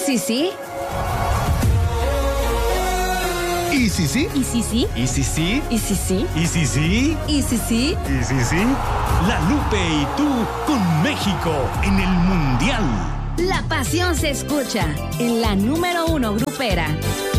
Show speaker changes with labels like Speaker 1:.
Speaker 1: si sí?
Speaker 2: ¿Y si sí?
Speaker 1: ¿Y si sí?
Speaker 3: ¿Y si sí?
Speaker 1: ¿Y si sí?
Speaker 3: ¿Y si sí?
Speaker 1: ¿Y si sí?
Speaker 3: ¿Y si sí? La Lupe y tú con México en el Mundial.
Speaker 1: La pasión se escucha en la número 1 grupera.